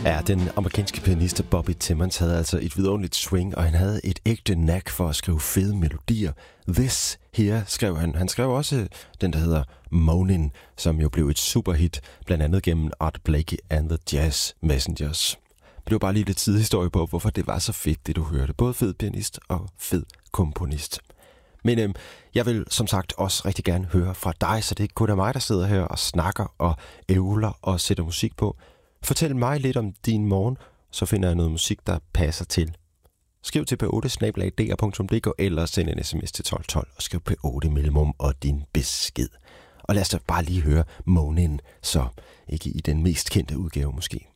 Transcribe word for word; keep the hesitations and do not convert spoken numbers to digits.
Ja, den amerikanske pianist Bobby Timmons havde altså et vidunderligt swing, og han havde et ægte knack for at skrive fede melodier. This Here skrev han. Han skrev også den, der hedder Moanin', som jo blev et superhit, blandt andet gennem Art Blakey and the Jazz Messengers. Det var bare lige lidt sidehistorie på, hvorfor det var så fedt, det du hørte. Både fed pianist og fed komponist. Men øhm, jeg vil som sagt også rigtig gerne høre fra dig, så det er ikke kun af mig, der sidder her og snakker og ævler og sætter musik på. Fortæl mig lidt om din morgen, så finder jeg noget musik, der passer til. Skriv til p otte snabel-a d r punktum d k eller send en sms til tolv tolv og skriv p otte mellemrum og din besked. Og lad os da bare lige høre Moanin', så ikke i den mest kendte udgave måske.